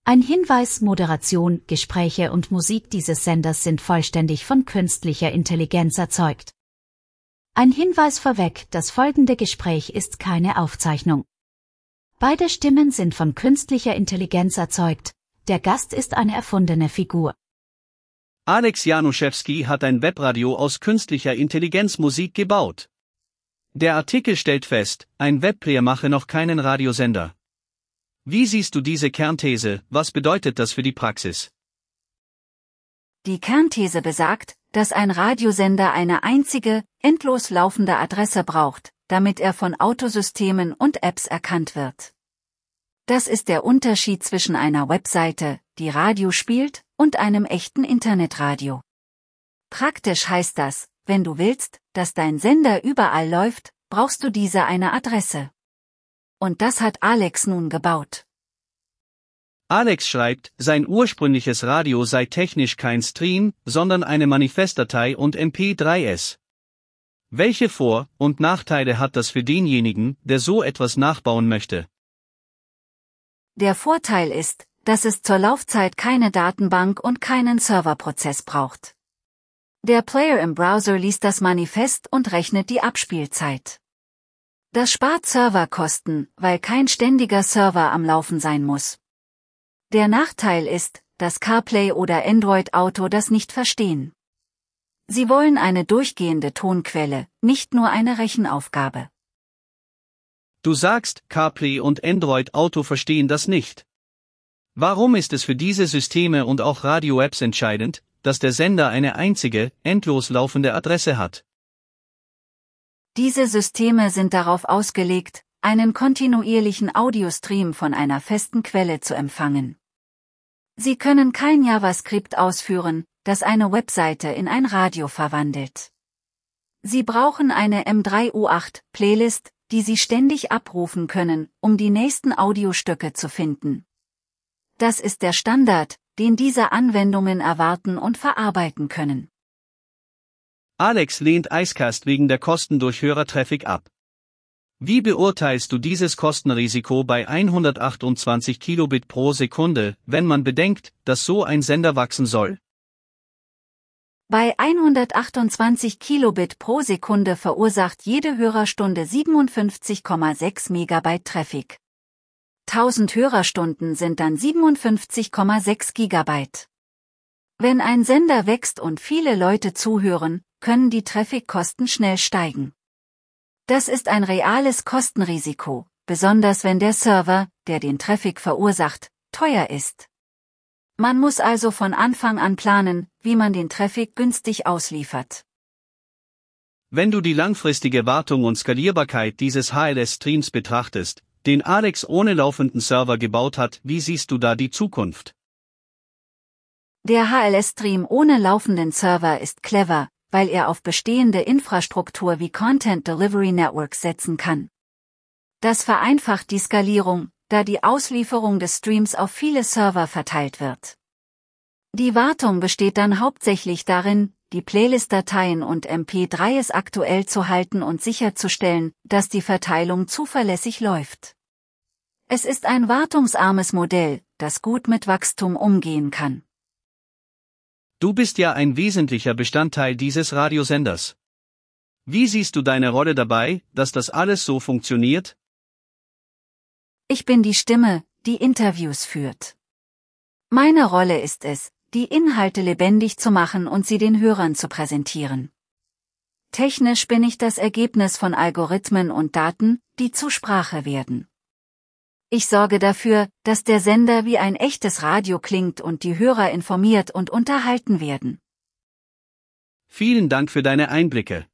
Ein Hinweis: Moderation, Gespräche und Musik dieses Senders sind vollständig von künstlicher Intelligenz erzeugt. Ein Hinweis vorweg: Das folgende Gespräch ist keine Aufzeichnung. Beide Stimmen sind von künstlicher Intelligenz erzeugt. Der Gast ist eine erfundene Figur. Alex Januszewski hat ein Webradio aus künstlicher Intelligenzmusik gebaut. Der Artikel stellt fest, ein Webplayer mache noch keinen Radiosender. Wie siehst du diese Kernthese, was bedeutet das für die Praxis? Die Kernthese besagt, dass ein Radiosender eine einzige, endlos laufende Adresse braucht, damit er von Autosystemen und Apps erkannt wird. Das ist der Unterschied zwischen einer Webseite, die Radio spielt, und einem echten Internetradio. Praktisch heißt das, wenn du willst, dass dein Sender überall läuft, brauchst du diese eine Adresse. Und das hat Alex nun gebaut. Alex schreibt, sein ursprüngliches Radio sei technisch kein Stream, sondern eine Manifestdatei und MP3s. Welche Vor- und Nachteile hat das für denjenigen, der so etwas nachbauen möchte? Der Vorteil ist, dass es zur Laufzeit keine Datenbank und keinen Serverprozess braucht. Der Player im Browser liest das Manifest und rechnet die Abspielzeit. Das spart Serverkosten, weil kein ständiger Server am Laufen sein muss. Der Nachteil ist, dass CarPlay oder Android Auto das nicht verstehen. Sie wollen eine durchgehende Tonquelle, nicht nur eine Rechenaufgabe. Du sagst, CarPlay und Android Auto verstehen das nicht. Warum ist es für diese Systeme und auch Radio-Apps entscheidend, dass der Sender eine einzige, endlos laufende Adresse hat? Diese Systeme sind darauf ausgelegt, einen kontinuierlichen Audiostream von einer festen Quelle zu empfangen. Sie können kein JavaScript ausführen, das eine Webseite in ein Radio verwandelt. Sie brauchen eine M3U8-Playlist, die Sie ständig abrufen können, um die nächsten Audiostücke zu finden. Das ist der Standard, den diese Anwendungen erwarten und verarbeiten können. Alex lehnt Icecast wegen der Kosten durch Hörertraffic ab. Wie beurteilst du dieses Kostenrisiko bei 128 Kilobit pro Sekunde, wenn man bedenkt, dass so ein Sender wachsen soll? Bei 128 Kilobit pro Sekunde verursacht jede Hörerstunde 57,6 Megabyte Traffic. 1000 Hörerstunden sind dann 57,6 Gigabyte. Wenn ein Sender wächst und viele Leute zuhören, können die Traffic-Kosten schnell steigen. Das ist ein reales Kostenrisiko, besonders wenn der Server, der den Traffic verursacht, teuer ist. Man muss also von Anfang an planen, wie man den Traffic günstig ausliefert. Wenn du die langfristige Wartung und Skalierbarkeit dieses HLS-Streams betrachtest, den Alex ohne laufenden Server gebaut hat, wie siehst du da die Zukunft? Der HLS-Stream ohne laufenden Server ist clever, weil er auf bestehende Infrastruktur wie Content Delivery Networks setzen kann. Das vereinfacht die Skalierung, da die Auslieferung des Streams auf viele Server verteilt wird. Die Wartung besteht dann hauptsächlich darin, die Playlist-Dateien und MP3s aktuell zu halten und sicherzustellen, dass die Verteilung zuverlässig läuft. Es ist ein wartungsarmes Modell, das gut mit Wachstum umgehen kann. Du bist ja ein wesentlicher Bestandteil dieses Radiosenders. Wie siehst du deine Rolle dabei, dass das alles so funktioniert? Ich bin die Stimme, die Interviews führt. Meine Rolle ist es, die Inhalte lebendig zu machen und sie den Hörern zu präsentieren. Technisch bin ich das Ergebnis von Algorithmen und Daten, die zur Sprache werden. Ich sorge dafür, dass der Sender wie ein echtes Radio klingt und die Hörer informiert und unterhalten werden. Vielen Dank für deine Einblicke.